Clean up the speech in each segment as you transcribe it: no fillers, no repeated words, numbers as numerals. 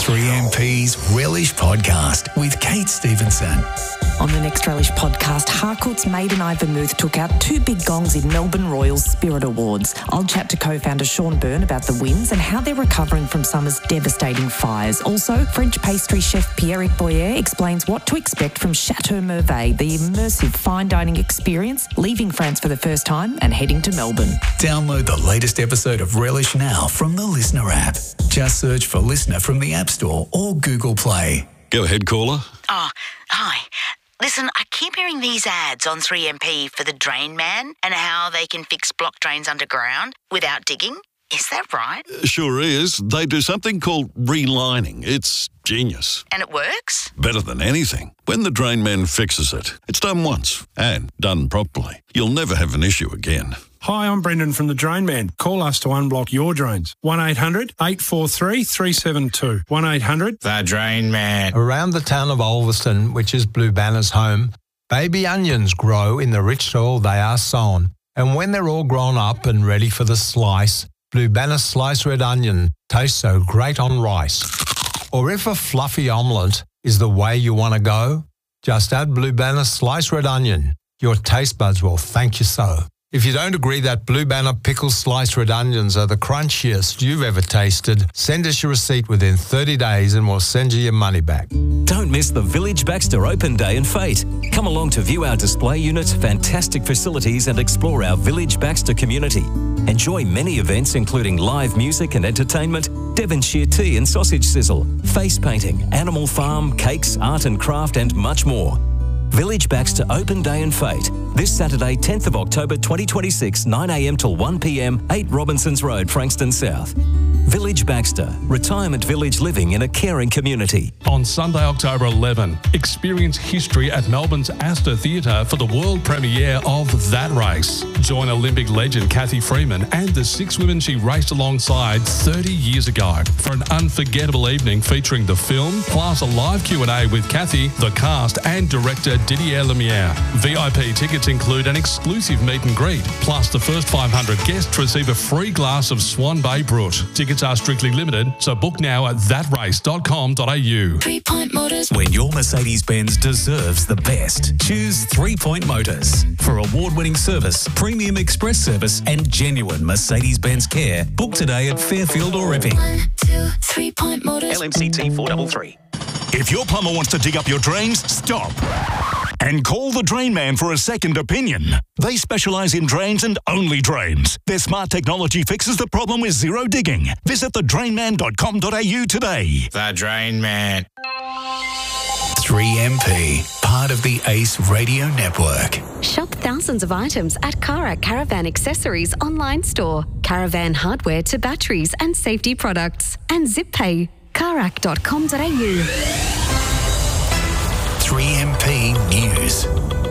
3MP's Relish Podcast with Kate Stevenson. On the next Relish Podcast, Harcourt's Maiden Eye Vermouth took out 2 big gongs in Melbourne Royals Spirit Awards. I'll chat to co-founder Sean Byrne about the wins and how they're recovering from summer's devastating fires. Also, French pastry chef Pierrick Boyer explains what to expect from Chateau Merveille, the immersive fine dining experience, leaving France for the first time and heading to Melbourne. Download the latest episode of Relish now from the Listener app. Just search for Listener from the App Store or Google Play. Go ahead, caller. Oh, hi. Listen, I keep hearing these ads on 3MP for the Drain Man and how they can fix blocked drains underground without digging. Is that right? Sure is. They do something called relining. It's genius. And it works? Better than anything. When the Drain Man fixes it, it's done once and done properly. You'll never have an issue again. Hi, I'm Brendan from The Drain Man. Call us to unblock your drains. 1-800-843-372. 1-800... The Drain Man. Around the town of Ulverston, which is Blue Banner's home, baby onions grow in the rich soil they are sown. And when they're all grown up and ready for the slice, Blue Banner sliced red onion tastes so great on rice. Or if a fluffy omelette is the way you want to go, just add Blue Banner sliced red onion. Your taste buds will thank you so. If you don't agree that Blue Banner pickled sliced red onions are the crunchiest you've ever tasted, send us your receipt within 30 days and we'll send you your money back. Don't miss the Village Baxter Open Day and Fete. Come along to view our display units, fantastic facilities and explore our Village Baxter community. Enjoy many events including live music and entertainment, Devonshire tea and sausage sizzle, face painting, animal farm, cakes, art and craft and much more. Village Baxter Open Day and Fete. This Saturday, 10th of October 2026, 9am till 1pm, 8 Robinsons Road, Frankston South. Village Baxter, retirement village living in a caring community. On Sunday, October 11, experience history at Melbourne's Astor Theatre for the world premiere of That Race. Join Olympic legend Cathy Freeman and the 6 women she raced alongside 30 years ago for an unforgettable evening featuring the film, plus a live Q&A with Cathy, the cast and director Didier Lumiere. VIP tickets include an exclusive meet and greet, plus the first 500 guests receive a free glass of Swan Bay Brut. Tickets are strictly limited, so book now at thatrace.com.au. 3 Point Motors. When your Mercedes-Benz deserves the best, choose 3 Point Motors. For award-winning service, premium express service and genuine Mercedes-Benz care, book today at Fairfield or Epping. 1, 2, 3 Point Motors. LMCT 433. If your plumber wants to dig up your drains, stop. And call the Drain Man for a second opinion. They specialise in drains and only drains. Their smart technology fixes the problem with zero digging. Visit thedrainman.com.au today. The Drain Man. 3MP, part of the ACE Radio Network. Shop thousands of items at Karak Caravan Accessories online store. Caravan hardware to batteries and safety products. And ZipPay. Karak.com.au. 3MP News.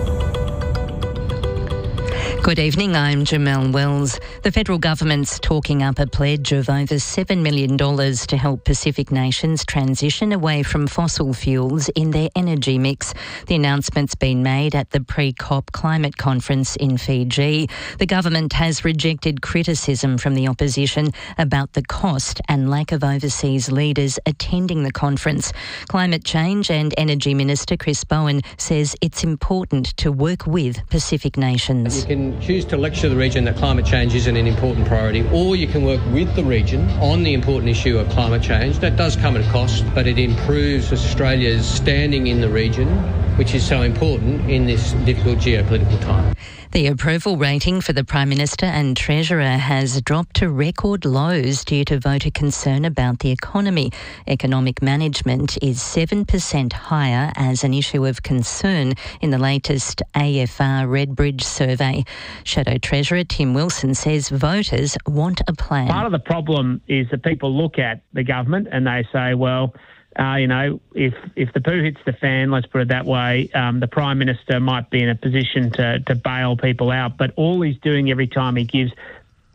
Good evening, I'm Jamelle Wells. The federal government's talking up a pledge of over $7 million to help Pacific nations transition away from fossil fuels in their energy mix. The announcement's been made at the pre-COP climate conference in Fiji. The government has rejected criticism from the opposition about the cost and lack of overseas leaders attending the conference. Climate Change and Energy Minister Chris Bowen says it's important to work with Pacific nations. You can choose to lecture the region that climate change isn't an important priority, or you can work with the region on the important issue of climate change. That does come at a cost, but it improves Australia's standing in the region, which is so important in this difficult geopolitical time. The approval rating for the Prime Minister and Treasurer has dropped to record lows due to voter concern about the economy. Economic management is 7% higher as an issue of concern in the latest AFR Redbridge survey. Shadow Treasurer Tim Wilson says voters want a plan. Part of the problem is that people look at the government and they say, well, if the poo hits the fan, let's put it that way, the Prime Minister might be in a position to bail people out. But all he's doing every time he gives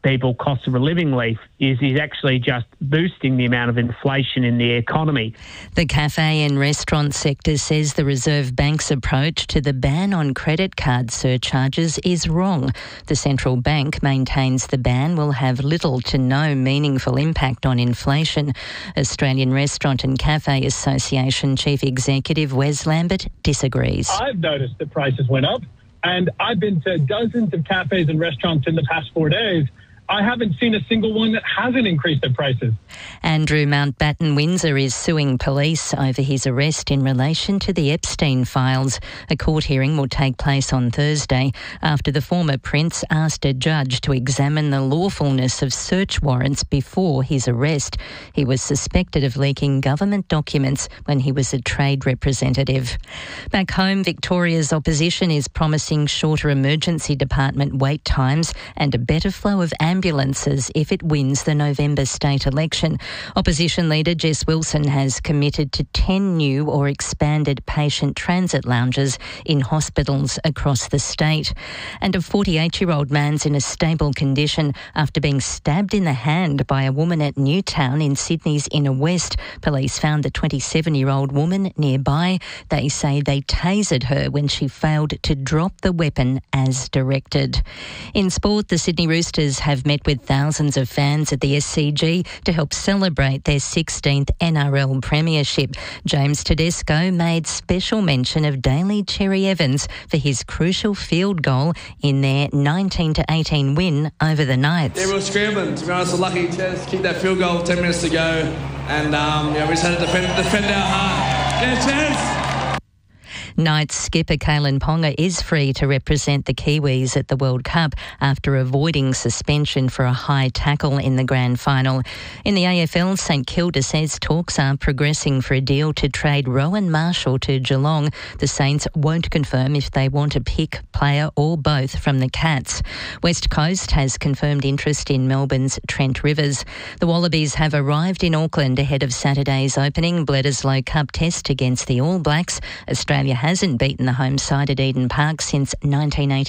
people cost of a living relief is actually just boosting the amount of inflation in the economy. The cafe and restaurant sector says the Reserve Bank's approach to the ban on credit card surcharges is wrong. The central bank maintains the ban will have little to no meaningful impact on inflation. Australian Restaurant and Cafe Association Chief Executive Wes Lambert disagrees. I've noticed that prices went up, and I've been to dozens of cafes and restaurants in the past 4 days. I haven't seen a single one that hasn't increased their prices. Andrew Mountbatten Windsor is suing police over his arrest in relation to the Epstein files. A court hearing will take place on Thursday after the former prince asked a judge to examine the lawfulness of search warrants before his arrest. He was suspected of leaking government documents when he was a trade representative. Back home, Victoria's opposition is promising shorter emergency department wait times and a better flow of ambulances if it wins the November state election. Opposition leader Jess Wilson has committed to 10 new or expanded patient transit lounges in hospitals across the state. And a 48-year-old man's in a stable condition after being stabbed in the hand by a woman at Newtown in Sydney's inner west. Police found the 27-year-old woman nearby. They say they tasered her when she failed to drop the weapon as directed. In sport, the Sydney Roosters have met with thousands of fans at the SCG to help celebrate their 16th NRL premiership. James Tedesco made special mention of Daly Cherry Evans for his crucial field goal in their 19-18 win over the Knights. Yeah, we were scrambling. To be honest, lucky to kick that field goal 10 minutes to go, and we just had to defend our heart. Yeah, cheers! Knights skipper Kalen Ponga is free to represent the Kiwis at the World Cup after avoiding suspension for a high tackle in the grand final. In the AFL, St Kilda says talks are progressing for a deal to trade Rowan Marshall to Geelong. The Saints won't confirm if they want a pick, player or both from the Cats. West Coast has confirmed interest in Melbourne's Trent Rivers. The Wallabies have arrived in Auckland ahead of Saturday's opening Bledisloe Cup test against the All Blacks. Australia hasn't beaten the home side at Eden Park since 1980.